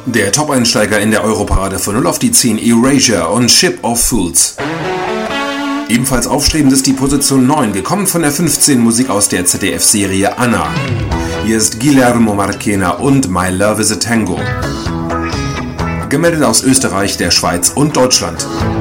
Der Top-Einsteiger in der Europarade von 0 auf die 10 Erasure und Ship of Fools. Ebenfalls aufstrebend ist die Position 9, gekommen von der 15 Musik aus der ZDF-Serie Anna. Hier ist Guillermo Marchena und My Love is a Tango. Gemeldet aus Österreich, der Schweiz und Deutschland.